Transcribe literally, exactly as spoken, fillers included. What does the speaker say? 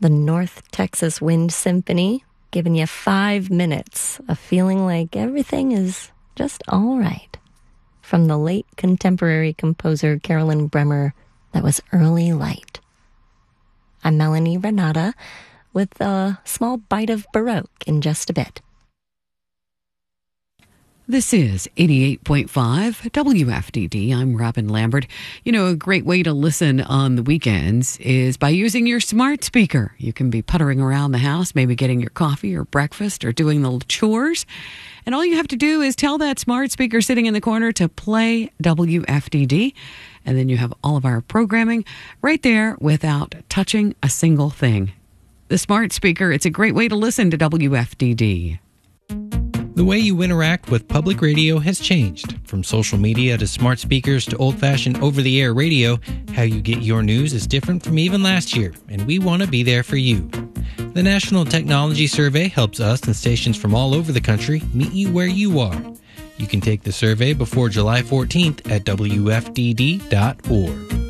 the North Texas Wind Symphony, giving you five minutes of feeling like everything is just all right. From the late contemporary composer Carolyn Bremer, that was Early Light. I'm Melanie Renata with a small bite of Baroque in just a bit. This is eighty-eight point five W F D D. I'm Robin Lambert. You know, a great way to listen on the weekends is by using your smart speaker. You can be puttering around the house, maybe getting your coffee or breakfast or doing the chores. And all you have to do is tell that smart speaker sitting in the corner to play W F D D. And then you have all of our programming right there without touching a single thing. The smart speaker, it's a great way to listen to W F D D. The way you interact with public radio has changed. From social media to smart speakers to old-fashioned over-the-air radio, how you get your news is different from even last year, and we want to be there for you. The National Technology Survey helps us and stations from all over the country meet you where you are. You can take the survey before July fourteenth at W F D D dot org.